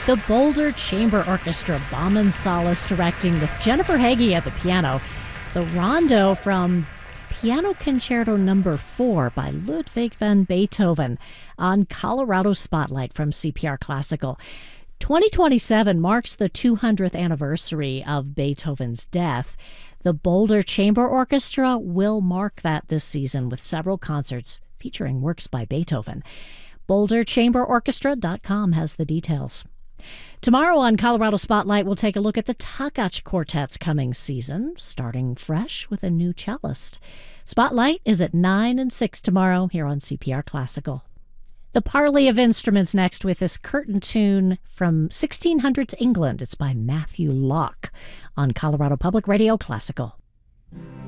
The Boulder Chamber Orchestra, Bauman Solace directing with Jennifer Hagee at the piano. The Rondo from Piano Concerto No. 4 by Ludwig van Beethoven on Colorado Spotlight from CPR Classical. 2027 marks the 200th anniversary of Beethoven's death. The Boulder Chamber Orchestra will mark that this season with several concerts featuring works by Beethoven. BoulderChamberOrchestra.com has the details. Tomorrow on Colorado Spotlight, we'll take a look at the Takach Quartet's coming season, starting fresh with a new cellist. Spotlight is at 9 and 6 tomorrow here on CPR Classical. The Parley of Instruments next with this curtain tune from 1600s England. It's by Matthew Locke on Colorado Public Radio Classical.